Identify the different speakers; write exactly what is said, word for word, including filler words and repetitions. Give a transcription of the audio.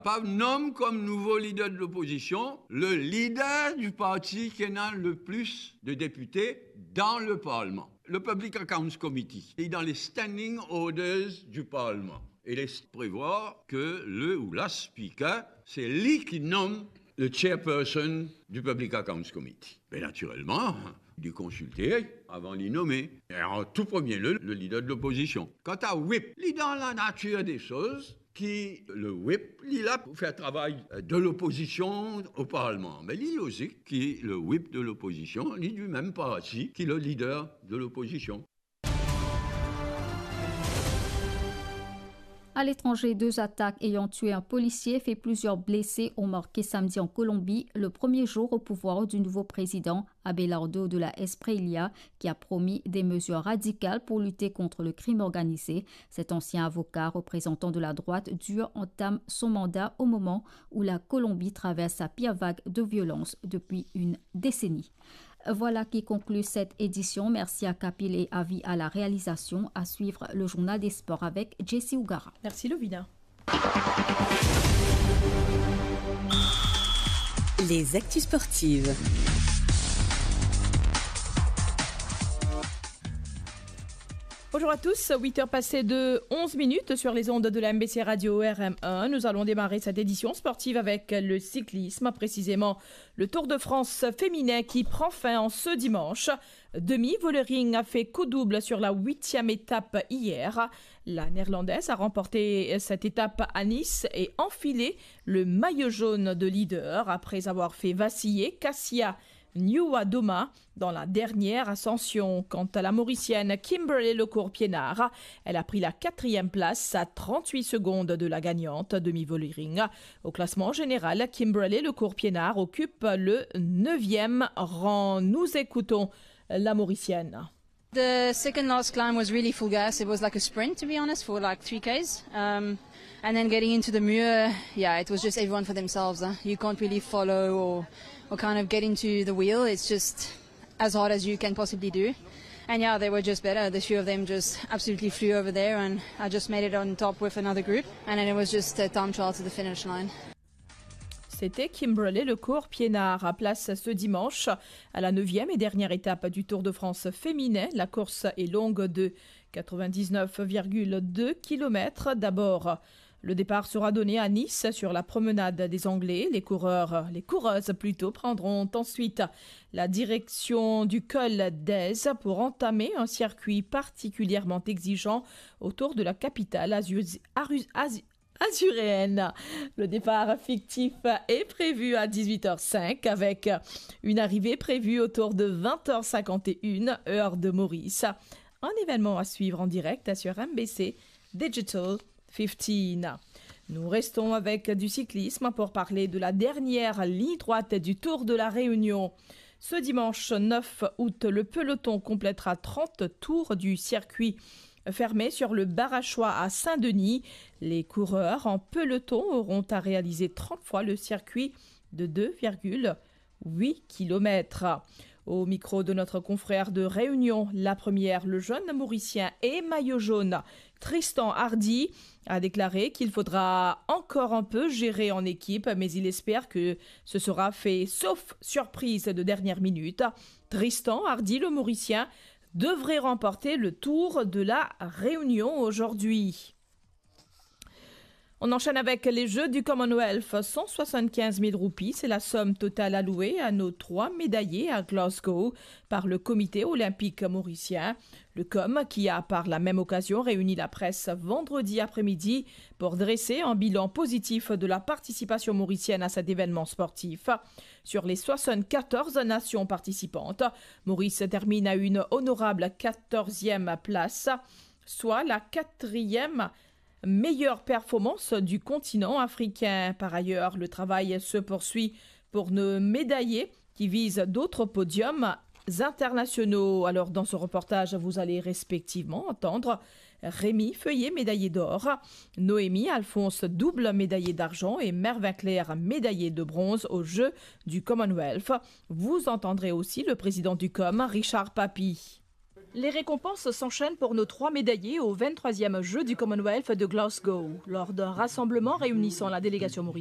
Speaker 1: Pas nomme comme nouveau leader de l'opposition le leader du parti qui a le plus de députés dans le Parlement. Le Public Accounts Committee est dans les standing orders du Parlement. Il est prévoir que le ou la speaker, c'est lui qui nomme le chairperson du Public Accounts Committee. Mais naturellement, il est consulté avant d'y nommer. Et en tout premier lieu, le leader de l'opposition. Quant à whip, il est dans la nature des choses qui, le whip, il est là pour faire travail de l'opposition au Parlement. Mais il est logique qu'il est le whip de l'opposition, il est du même parti qui est le leader de l'opposition.
Speaker 2: À l'étranger, deux attaques ayant tué un policier et fait plusieurs blessés ont marqué samedi en Colombie le premier jour au pouvoir du nouveau président Abelardo de la Espriella, qui a promis des mesures radicales pour lutter contre le crime organisé. Cet ancien avocat représentant de la droite dure entame son mandat au moment où la Colombie traverse sa pire vague de violence depuis une décennie. Voilà qui conclut cette édition. Merci à Kapil et Avi à la réalisation. À suivre le journal des sports avec Jessie Ougara.
Speaker 3: Merci Lovina.
Speaker 4: Les actus sportives.
Speaker 3: Bonjour à tous, huit heures passées de onze minutes sur les ondes de la M B C Radio R M un. Nous allons démarrer cette édition sportive avec le cyclisme, précisément le Tour de France féminin qui prend fin en ce dimanche. Demi Vollering a fait coup double sur la huitième étape hier. La Néerlandaise a remporté cette étape à Nice et enfilé le maillot jaune de leader après avoir fait vaciller Cassia Nieuwadoma dans la dernière ascension. Quant à la Mauricienne Kimberley Lecourt-Piénard, elle a pris la quatrième place à trente-huit secondes de la gagnante Demi Vollering. Au classement général, Kimberley Lecourt-Piénard occupe le neuvième rang. Nous écoutons la Mauricienne.
Speaker 5: The second last climb was really full gas. It was like a sprint, to be honest, for like three Ks. Um, and then getting into the Muur, yeah, it was just everyone for themselves. Huh? You can't really follow or, or kind of get into the wheel. It's just as hard as you can possibly do. And yeah, they were just better. The few of them just absolutely flew over there, and I just made it on top with another group. And then it was just a time trial to the finish line.
Speaker 3: C'était Kimberley Lecourt-Piénard à place ce dimanche à la neuvième et dernière étape du Tour de France féminin. La course est longue de quatre-vingt-dix-neuf virgule deux kilomètres. D'abord, le départ sera donné à Nice sur la promenade des Anglais. Les coureurs, les coureuses plutôt, prendront ensuite la direction du col d'Aise pour entamer un circuit particulièrement exigeant autour de la capitale azuréenne. Azuréenne. Le départ fictif est prévu à dix-huit heures cinq avec une arrivée prévue autour de vingt heures cinquante et une heure de Maurice. Un événement à suivre en direct sur M B C Digital quinze. Nous restons avec du cyclisme pour parler de la dernière ligne droite du Tour de la Réunion. Ce dimanche neuf août, le peloton complétera trente tours du circuit fermé sur le Barachois à Saint-Denis. Les coureurs en peloton auront à réaliser trente fois le circuit de deux virgule huit kilomètres. Au micro de notre confrère de Réunion, la première, le jeune Mauricien et maillot jaune, Tristan Hardy, a déclaré qu'il faudra encore un peu gérer en équipe, mais il espère que ce sera fait, sauf surprise de dernière minute. Tristan Hardy, le Mauricien, devrait remporter le Tour de la Réunion aujourd'hui. On enchaîne avec les Jeux du Commonwealth. cent soixante-quinze mille roupies, c'est la somme totale allouée à nos trois médaillés à Glasgow par le comité olympique mauricien. Le C O M qui a par la même occasion réuni la presse vendredi après-midi pour dresser un bilan positif de la participation mauricienne à cet événement sportif. Sur les soixante-quatorze nations participantes, Maurice termine à une honorable quatorzième place, soit la quatrième meilleure performance du continent africain. Par ailleurs, le travail se poursuit pour nos médaillés qui visent d'autres podiums internationaux. Alors, dans ce reportage, vous allez respectivement entendre Rémi Feuillet, médaillé d'or, Noémie Alphonse, double médaillé d'argent et Mervyn Claire, médaillé de bronze aux Jeux du Commonwealth. Vous entendrez aussi le président du C O M, Richard Papy. Les récompenses s'enchaînent pour nos trois médaillés au vingt-troisième Jeux du Commonwealth de Glasgow. Lors d'un rassemblement réunissant la délégation mauricienne,